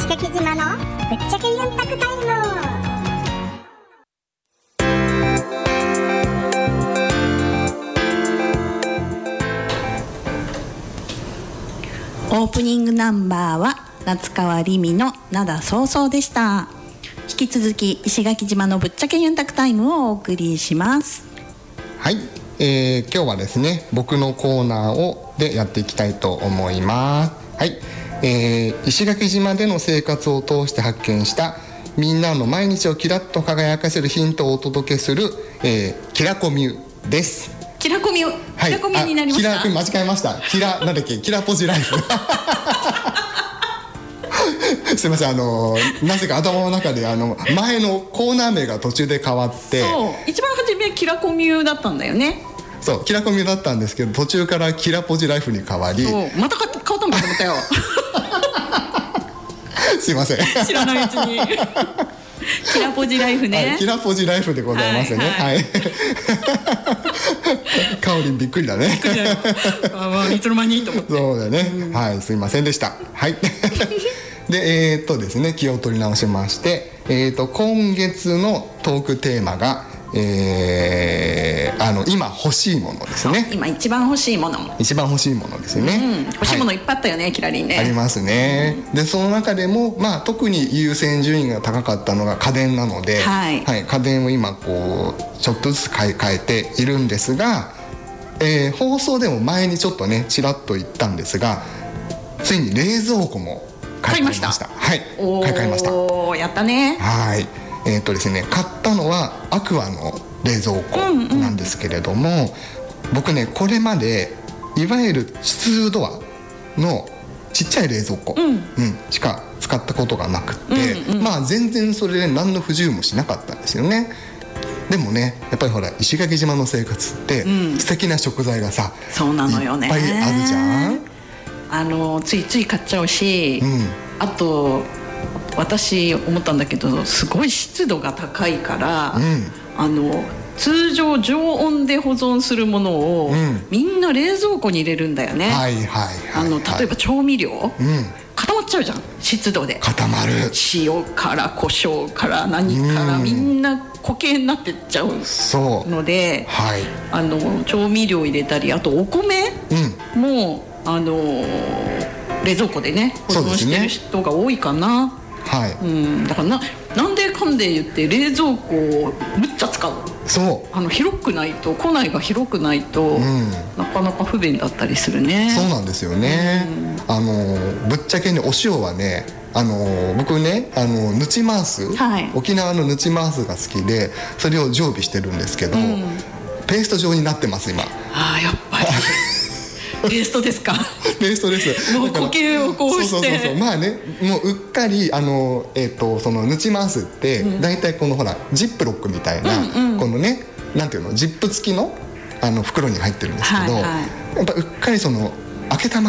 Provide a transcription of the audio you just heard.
石垣島のぶっちゃけユンタクタイム。 オープニングナンバーは夏川りみの灘そうそうでした。引き続き石垣島のぶっちゃけユンタクタイムをお送りします。 はい、今日はですね僕のコーナーでやっていきたいと思います。はい、石垣島での生活を通して発見したみんなの毎日をキラッと輝かせるヒントをお届けする、キラコミュです。 キラコミュ、 はい、 キラコミュになりました。 間違えました。なんだっけ、キラポジライフすいません、なぜか頭の中で前のコーナー名が途中で変わって、 そう一番初めキラコミュだったんだよね。 そうキラコミュだったんですけど、途中からキラポジライフに変わり、 そうまた変わったのかと思ったよすいません知らないうちにキラポジライフね、 はい、キラポジライフでございますね。はい、かおりんびっくりだねいつの間にと思って。 そうだね、はい、すいませんでした。はいでですね、気を取り直しまして、今月のトークテーマが、今欲しいものですね。 今一番欲しいものですね、 欲しいものいっぱいあったよね、キラリンね。 ありますね、でその中でも、特に優先順位が高かったのが家電なので、はい家電を今こうちょっとずつ買い替えているんですが、放送でも前にちょっとねちらっと言ったんですが、ついに冷蔵庫も買い替えました。はい、買い替えました。 やったね。 はいですね、買ったのはアクアの冷蔵庫なんですけれども、僕ねこれまでいわゆる普通ドアのちっちゃい冷蔵庫、しか使ったことがなくて、全然それで何の不自由もしなかったんですよね。でもねやっぱりほら石垣島の生活って素敵な食材がさ、 そうなのよね、 いっぱいあるじゃん。 ついつい買っちゃうし、あと私思ったんだけど、すごい湿度が高いから、通常常温で保存するものを、みんな冷蔵庫に入れるんだよね。例えば調味料、固まっちゃうじゃん、湿度で。 固まる。 塩から胡椒から何からみんな固形になってっちゃうので、調味料入れたり、あとお米も、冷蔵庫でね保存してる人が多いかな。だからなんでかんで言って冷蔵庫をむっちゃ使う。広くないと、庫内が広くないと、なかなか不便だったりするね。 そうなんですよね。ぶっちゃけね、お塩はね、僕ねヌチマース、沖縄のヌチマースが好きで、それを常備してるんですけど、ペースト状になってます今。 やっぱりペーストですか。 ペーストです。 もう固形をこうして。 もううっかりそのヌチマースって大体このほらジップロックみたいな、このねなんていうの、ジップ付きの袋に入ってるんですけど、やっぱうっかりその開けたまま